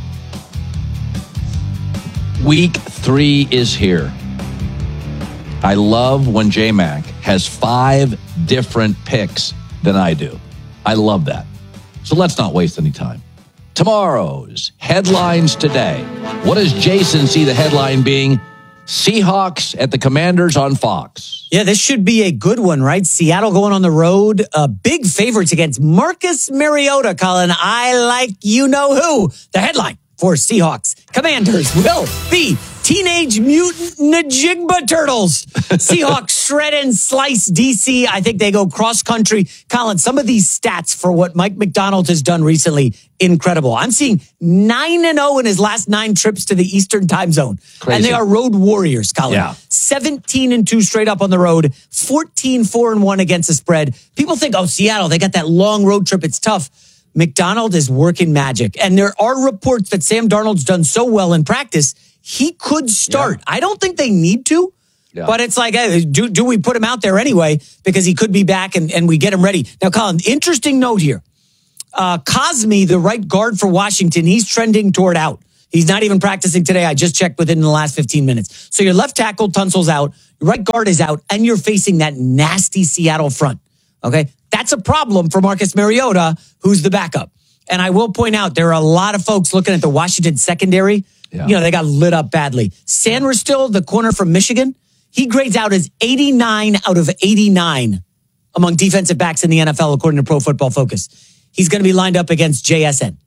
Week three is here. I love when J-Mac has five different picks than I do. I love that. So let's not waste any time. Tomorrow's headlines today. What does Jason see the headline being? Seahawks at the Commanders on Fox. Yeah, this should be a good one, right? Seattle going on the road. Uh, big favorites against Marcus Mariota, Colin. I like you know who. The headline for Seahawks. Commanders will be Teenage Mutant Najigba Turtles. Seahawks shred and slice D C. I think they go cross country. Colin, some of these stats for what Mike McDonald has done recently, incredible. I'm seeing nine and oh in his last nine trips to the Eastern time zone. Crazy. And they are road warriors, Colin. Yeah. seventeen and two straight up on the road, fourteen four and one against the spread. People think, oh, Seattle, they got that long road trip. It's tough. McDonald is working magic. And there are reports that Sam Darnold's done so well in practice, he could start. Yeah. I don't think they need to, yeah. but it's like, hey, do, do we put him out there anyway? Because he could be back and, and we get him ready. Now, Colin, interesting note here. Uh, Cosme, the right guard for Washington, he's trending toward out. He's not even practicing today. I just checked within the last fifteen minutes. So your left tackle, Tunsil's out. Your right guard is out. And you're facing that nasty Seattle front. Okay? That's a problem for Marcus Mariota, who's the backup. And I will point out, there are a lot of folks looking at the Washington secondary. Yeah. You know, they got lit up badly. Sanders, the corner from Michigan, he grades out as eighty-nine out of eighty-nine among defensive backs in the N F L, according to Pro Football Focus. He's going to be lined up against J S N.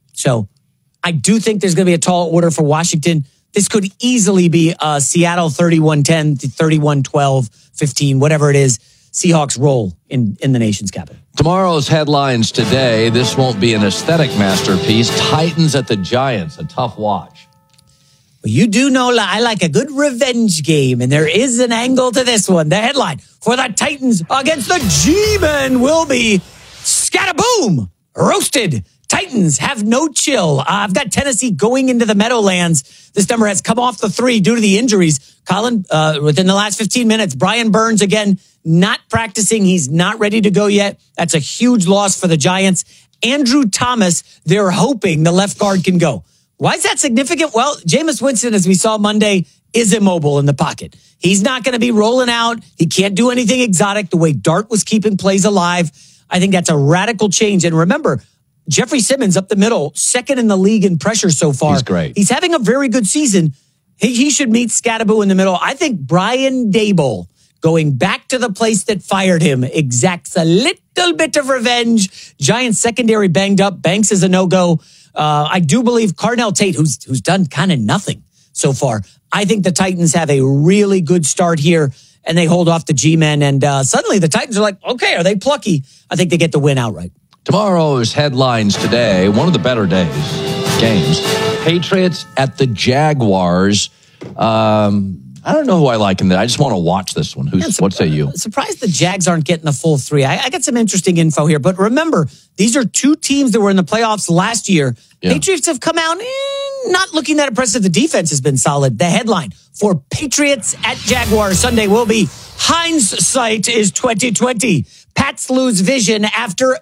So I do think there's going to be a tall order for Washington. This could easily be uh, Seattle thirty-one ten, thirty-one twelve, fifteen, whatever it is. Seahawks roll in, in the nation's capital. Tomorrow's headlines today. This won't be an aesthetic masterpiece. Titans at the Giants, a tough watch. Well, you do know I like a good revenge game, and there is an angle to this one. The headline for the Titans against the G-Men will be scataboom, roasted. Titans have no chill. Uh, I've got Tennessee going into the Meadowlands. This number has come off the three due to the injuries. Colin, uh, within the last fifteen minutes, Brian Burns, again, not practicing. He's not ready to go yet. That's a huge loss for the Giants. Andrew Thomas, they're hoping the left guard can go. Why is that significant? Well, Jameis Winston, as we saw Monday, is immobile in the pocket. He's not going to be rolling out. He can't do anything exotic the way Dart was keeping plays alive. I think that's a radical change. And remember, Jeffrey Simmons up the middle, second in the league in pressure so far. He's great. He's having a very good season. He, he should meet Scatterbo in the middle. I think Brian Daboll, going back to the place that fired him, exacts a little bit of revenge. Giants secondary banged up. Banks is a no-go. Uh, I do believe Carnell Tate, who's who's done kind of nothing so far. I think the Titans have a really good start here, and they hold off the G-Men. And uh, suddenly the Titans are like, okay, are they plucky? I think they get the win outright. Tomorrow's headlines today, one of the better days, games. Patriots at the Jaguars. Um, I don't know who I like in that. I just want to watch this one. Who's? Yeah, what say you? Surprised the Jags aren't getting the full three. I, I got some interesting info here, but remember, these are two teams that were in the playoffs last year. Yeah. Patriots have come out eh, not looking that impressive. The defense has been solid. The headline for Patriots at Jaguars Sunday will be hindsight is twenty twenty. Pats lose vision after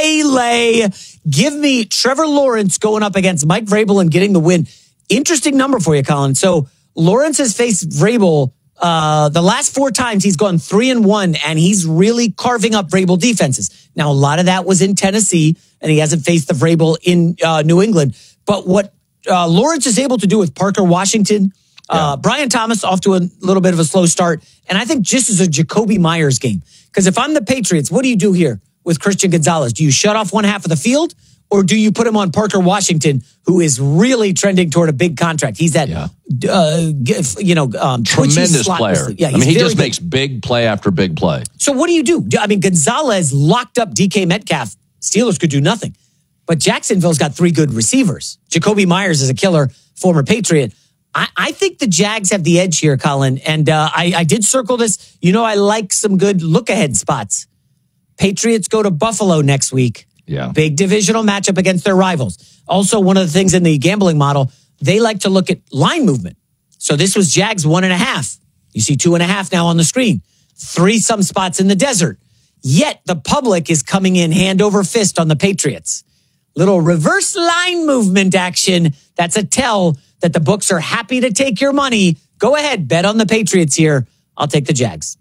melee. Give me Trevor Lawrence going up against Mike Vrabel and getting the win. Interesting number for you, Colin. So Lawrence has faced Vrabel uh, the last four times. He's gone three and one, and he's really carving up Vrabel defenses. Now, a lot of that was in Tennessee, and he hasn't faced the Vrabel in uh, New England. But what uh, Lawrence is able to do with Parker Washington, uh, yeah. Brian Thomas off to a little bit of a slow start, and I think just as a Jacoby Myers game. Because if I'm the Patriots, what do you do here with Christian Gonzalez? Do you shut off one half of the field, or do you put him on Parker Washington, who is really trending toward a big contract? He's that, yeah. uh, you know, um, tremendous player. Yeah, I mean, he just good. makes big play after big play. So what do you do? I mean, Gonzalez locked up D K Metcalf. Steelers could do nothing. But Jacksonville's got three good receivers. Jacoby Myers is a killer, former Patriot. I, I think the Jags have the edge here, Colin. And uh, I, I did circle this. You know, I like some good look-ahead spots. Patriots go to Buffalo next week. Yeah. Big divisional matchup against their rivals. Also, one of the things in the gambling model, they like to look at line movement. So this was Jags one and a half. You see two and a half now on the screen. Three some spots in the desert. Yet the public is coming in hand over fist on the Patriots. Little reverse line movement action. That's a tell that the books are happy to take your money. Go ahead, bet on the Patriots here. I'll take the Jags.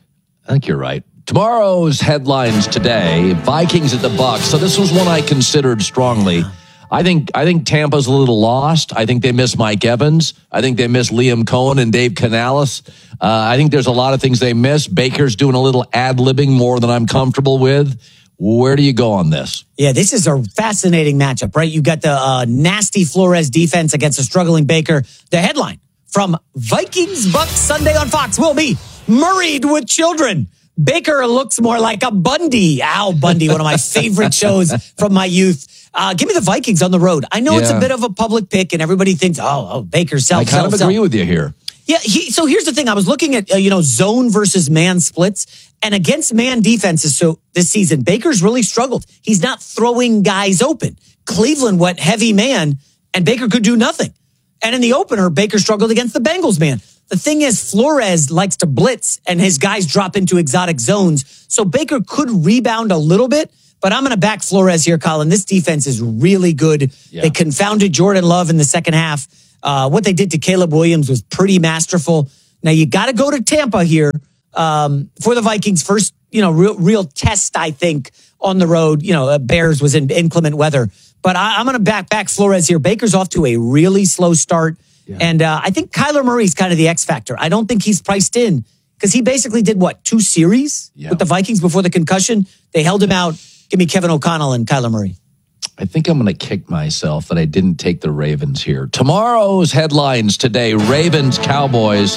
I think you're right. Tomorrow's headlines today, Vikings at the Bucs. So this was one I considered strongly. I think I think Tampa's a little lost. I think they miss Mike Evans. I think they miss Liam Cohen and Dave Canales. Uh, I think there's a lot of things they miss. Baker's doing a little ad-libbing more than I'm comfortable with. Where do you go on this? Yeah, this is a fascinating matchup, right? You got the uh, nasty Flores defense against a struggling Baker. The headline from Vikings Bucks Sunday on Fox will be Married with Children. Baker looks more like a Bundy. Al Bundy, one of my favorite shows from my youth. Uh, give me the Vikings on the road. I know yeah. it's a bit of a public pick, and everybody thinks, oh, oh Baker, sell, I kind sell, of sell. agree with you here. Yeah, he, so here's the thing. I was looking at, uh, you know, zone versus man splits, and against man defenses so this season, Baker's really struggled. He's not throwing guys open. Cleveland went heavy man, and Baker could do nothing. And in the opener, Baker struggled against the Bengals man. The thing is, Flores likes to blitz, and his guys drop into exotic zones. So Baker could rebound a little bit, but I'm going to back Flores here, Colin. This defense is really good. Yeah. They confounded Jordan Love in the second half. Uh, what they did to Caleb Williams was pretty masterful. Now, you got to go to Tampa here um, for the Vikings' first, you know, real, real test, I think, on the road. You know, uh, Bears was in inclement weather. But I, I'm going to back back Flores here. Baker's off to a really slow start. Yeah. And uh, I think Kyler Murray's kind of the X factor. I don't think he's priced in because he basically did, what, two series yeah. with the Vikings before the concussion? They held him out. Give me Kevin O'Connell and Kyler Murray. I think I'm going to kick myself that I didn't take the Ravens here. Tomorrow's headlines today, Ravens, Cowboys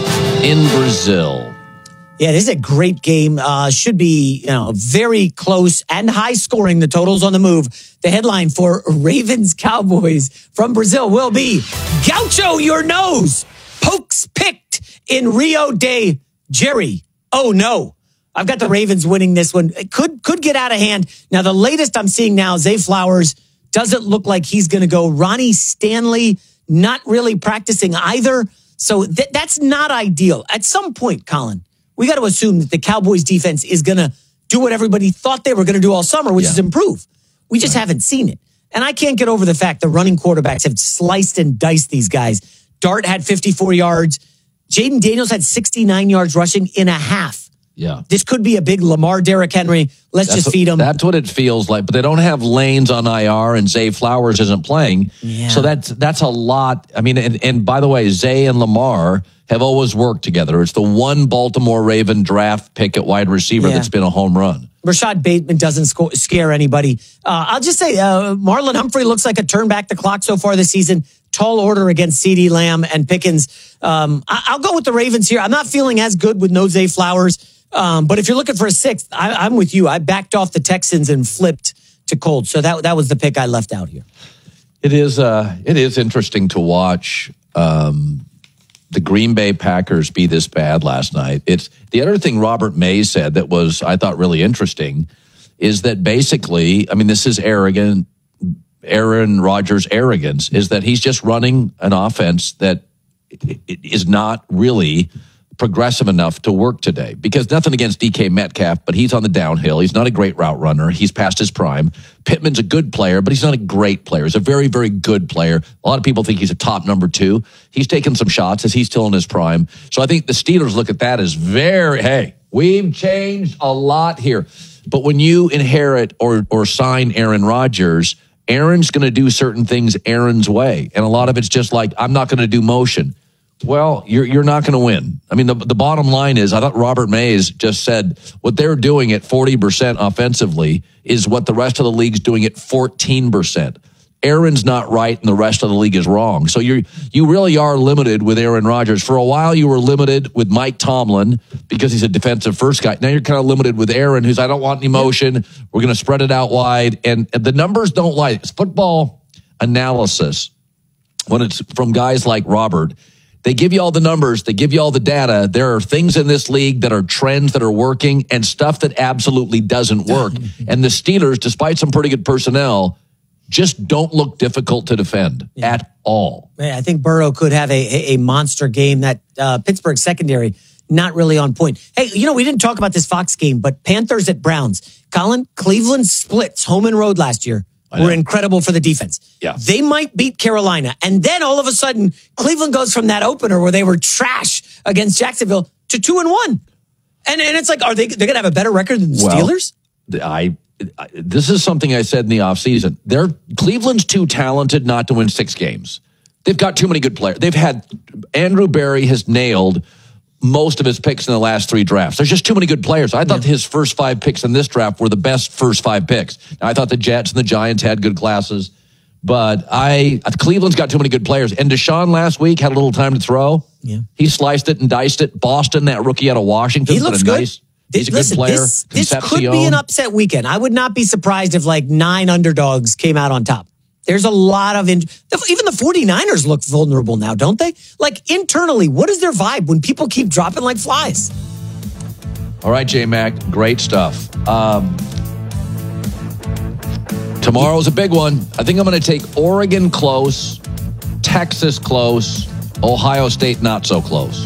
in Brazil. Yeah, this is a great game. Uh, should be, you know, very close and high scoring. The totals on the move. The headline for Ravens Cowboys from Brazil will be Gaucho your nose. Pokes picked in Rio de Janeiro. Oh no. I've got the Ravens winning this one. It could could get out of hand. Now, the latest I'm seeing now, Zay Flowers doesn't look like he's going to go. Ronnie Stanley not really practicing either. So th- that's not ideal. At some point, Colin, we got to assume that the Cowboys defense is going to do what everybody thought they were going to do all summer, which yeah. is improve. We just right. haven't seen it. And I can't get over the fact the running quarterbacks have sliced and diced these guys. Dart had fifty-four yards. Jaden Daniels had sixty-nine yards rushing in a half. Yeah. This could be a big Lamar, Derrick Henry. Let's that's just feed them. That's what it feels like. But they don't have Lanes on I R and Zay Flowers isn't playing. Yeah. So that's that's a lot. I mean, and, and by the way, Zay and Lamar have always worked together. It's the one Baltimore Raven draft pick at wide receiver yeah. that's been a home run. Rashad Bateman doesn't sco- scare anybody. Uh, I'll just say uh, Marlon Humphrey looks like a turn back the clock so far this season. Tall order against CeeDee Lamb and Pickens. Um, I- I'll go with the Ravens here. I'm not feeling as good with no Zay Flowers. Um, but if you're looking for a sixth, I, I'm with you. I backed off the Texans and flipped to Colts. So that that was the pick I left out here. It is uh, it is interesting to watch um, the Green Bay Packers be this bad last night. It's the other thing Robert Mays said that was, I thought, really interesting is that basically, I mean, this is arrogant, Aaron Rodgers' arrogance, is that he's just running an offense that is not really progressive enough to work today. Because nothing against D K Metcalf, but he's on the downhill. He's not a great route runner. He's past his prime. Pittman's a good player, but he's not a great player. He's a very, very good player. A lot of people think he's a top number two. He's taken some shots as he's still in his prime. So I think the Steelers look at that as very, hey, we've changed a lot here. But when you inherit or or sign Aaron Rodgers, Aaron's going to do certain things Aaron's way. And a lot of it's just like, I'm not going to do motion. Well, you're you're not going to win. I mean, the the bottom line is, I thought Robert Mays just said what they're doing at forty percent offensively is what the rest of the league's doing at fourteen percent. Aaron's not right and the rest of the league is wrong. So you you really are limited with Aaron Rodgers. For a while, you were limited with Mike Tomlin because he's a defensive first guy. Now you're kind of limited with Aaron, who's, I don't want any motion. We're going to spread it out wide. And, and the numbers don't lie. It's football analysis, when it's from guys like Robert, they give you all the numbers. They give you all the data. There are things in this league that are trends that are working and stuff that absolutely doesn't work. And the Steelers, despite some pretty good personnel, just don't look difficult to defend yeah. at all. Yeah, I think Burrow could have a, a monster game. That uh, Pittsburgh secondary, not really on point. Hey, you know, we didn't talk about this Fox game, but Panthers at Browns. Colin, Cleveland splits home and road last year. Were incredible for the defense. Yeah. They might beat Carolina. And then all of a sudden, Cleveland goes from that opener where they were trash against Jacksonville to two and one. And and it's like, are they they're gonna have a better record than the well, Steelers? I this is something I said in the offseason. They're Cleveland's too talented not to win six games. They've got too many good players. They've had Andrew Berry has nailed most of his picks in the last three drafts. There's just too many good players. I thought yeah. his first five picks in this draft were the best first five picks. Now, I thought the Jets and the Giants had good classes, But I, Cleveland's got too many good players. And Deshaun last week had a little time to throw. Yeah. He sliced it and diced it. Boston, that rookie out of Washington. He looks good. Nice, he's a Listen, good player. This, this could be an upset weekend. I would not be surprised if like nine underdogs came out on top. There's a lot of, in, even the 49ers look vulnerable now, don't they? Like internally, what is their vibe when people keep dropping like flies? All right, J-Mac, great stuff. Um, tomorrow's a big one. I think I'm going to take Oregon close, Texas close, Ohio State not so close.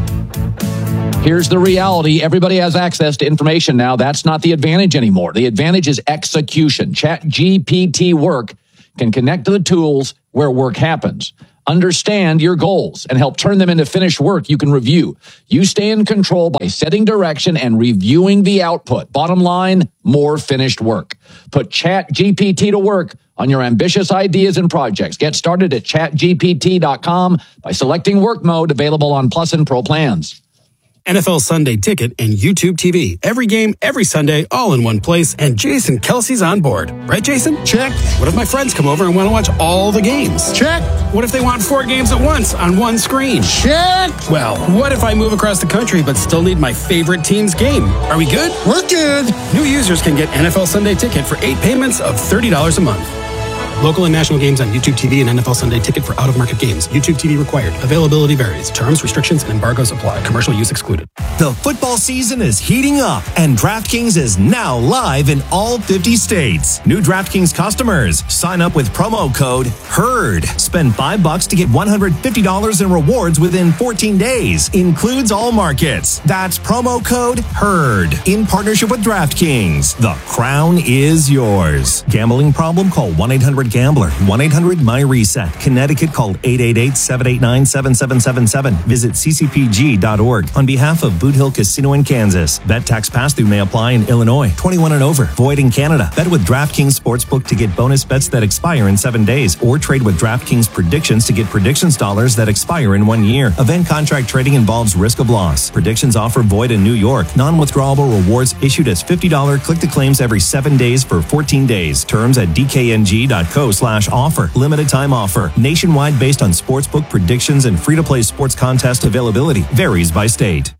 Here's the reality. Everybody has access to information now. That's not the advantage anymore. The advantage is execution. Chat G P T work can connect to the tools where work happens. Understand your goals and help turn them into finished work you can review. You stay in control by setting direction and reviewing the output. Bottom line, more finished work. Put Chat G P T to work on your ambitious ideas and projects. Get started at chat G P T dot com by selecting work mode, available on Plus and Pro plans. N F L Sunday Ticket and YouTube T V. Every game, every Sunday, all in one place. And Jason Kelsey's on board. Right, Jason? Check. What if my friends come over and want to watch all the games? Check. What if they want four games at once on one screen? Check. Well, what if I move across the country but still need my favorite team's game? Are we good? We're good. New users can get N F L Sunday Ticket for eight payments of thirty dollars a month. Local and national games on YouTube T V and N F L Sunday Ticket for out-of-market games. YouTube T V required. Availability varies. Terms, restrictions, and embargoes apply. Commercial use excluded. The football season is heating up, and DraftKings is now live in all fifty states. New DraftKings customers, sign up with promo code HERD. Spend five bucks to get one hundred fifty dollars in rewards within fourteen days. Includes all markets. That's promo code HERD. In partnership with DraftKings. The crown is yours. Gambling problem? Call one eight hundred gambler. one eight hundred my reset. Connecticut, call eight eight eight, seven eight nine, seven seven seven seven. Visit c c p g dot org. On behalf of Boot Hill Casino in Kansas. Bet tax pass-through may apply in Illinois. twenty-one and over. Void in Canada. Bet with DraftKings Sportsbook to get bonus bets that expire in seven days. Or trade with DraftKings Predictions to get predictions dollars that expire in one year. Event contract trading involves risk of loss. Predictions offer void in New York. Non-withdrawable rewards issued as fifty dollars click to claims every seven days for fourteen days. Terms at d k n g dot co slash offer. Limited time offer. Nationwide based on sportsbook predictions and free-to-play sports contest availability. Varies by state.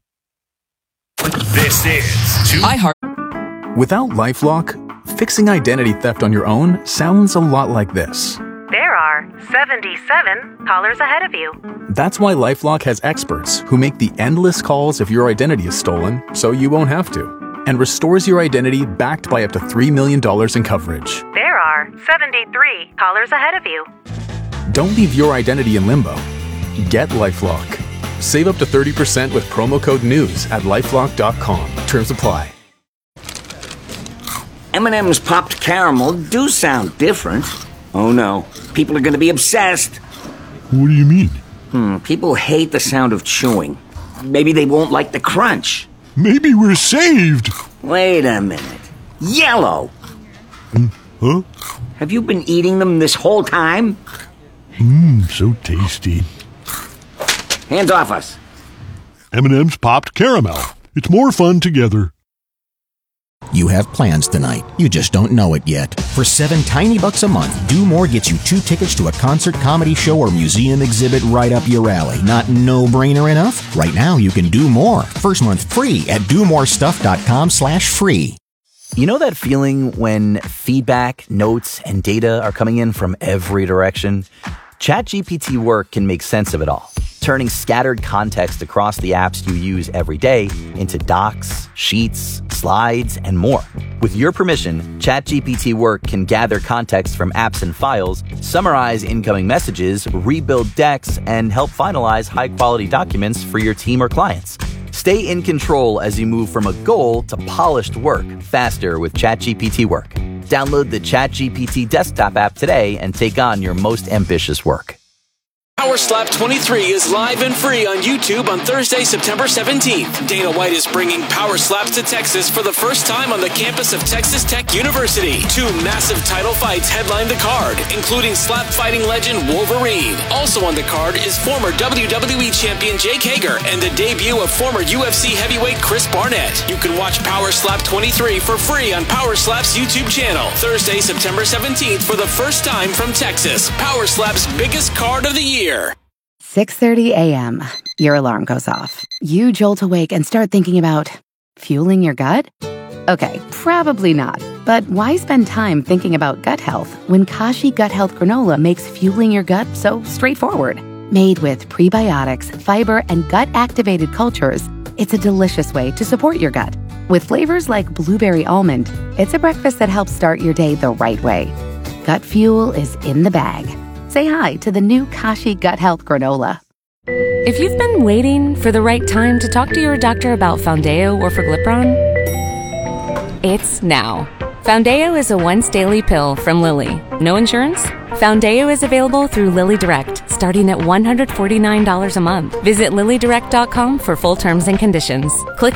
This is iHeart. Without LifeLock, fixing identity theft on your own sounds a lot like this. There are seventy-seven callers ahead of you. That's why LifeLock has experts who make the endless calls if your identity is stolen, so you won't have to, and restores your identity backed by up to three million dollars in coverage. There are seventy-three callers ahead of you. Don't leave your identity in limbo. Get LifeLock. Save up to thirty percent with promo code NEWS at lifelock dot com. Terms apply. M and M's popped caramel do sound different. Oh no, people are going to be obsessed. What do you mean? Hmm, people hate the sound of chewing. Maybe they won't like the crunch. Maybe we're saved. Wait a minute. Yellow! Huh? Have you been eating them this whole time? Mmm, so tasty. Hands off us. M and M's popped caramel. It's more fun together. You have plans tonight. You just don't know it yet. For seven tiny bucks a month, Do More gets you two tickets to a concert, comedy show, or museum exhibit right up your alley. Not no-brainer enough? Right now, you can do more. First month free at do more stuff dot com slash free. You know that feeling when feedback, notes, and data are coming in from every direction? ChatGPT Work can make sense of it all, turning scattered context across the apps you use every day into docs, sheets, slides, and more. With your permission, ChatGPT Work can gather context from apps and files, summarize incoming messages, rebuild decks, and help finalize high-quality documents for your team or clients. Stay in control as you move from a goal to polished work faster with ChatGPT Work. Download the ChatGPT desktop app today and take on your most ambitious work. Power Slap twenty-three is live and free on YouTube on Thursday, September seventeenth. Dana White is bringing Power Slaps to Texas for the first time on the campus of Texas Tech University. Two massive title fights headline the card, including slap fighting legend Wolverine. Also on the card is former W W E champion Jake Hager and the debut of former U F C heavyweight Chris Barnett. You can watch Power Slap twenty-three for free on Power Slap's YouTube channel. Thursday, September seventeenth for the first time from Texas. Power Slap's biggest card of the year. six thirty a.m. Your alarm goes off. You jolt awake and start thinking about fueling your gut? Okay, probably not. But why spend time thinking about gut health when Kashi Gut Health Granola makes fueling your gut so straightforward? Made with prebiotics, fiber, and gut-activated cultures, it's a delicious way to support your gut. With flavors like blueberry almond, it's a breakfast that helps start your day the right way. Gut fuel is in the bag. Say hi to the new Kashi Gut Health Granola. If you've been waiting for the right time to talk to your doctor about Foundeo or Forglipron, it's now. Foundeo is a once-daily pill from Lilly. No insurance? Foundeo is available through Lilly Direct, starting at one hundred forty-nine dollars a month. Visit lilly direct dot com for full terms and conditions. Click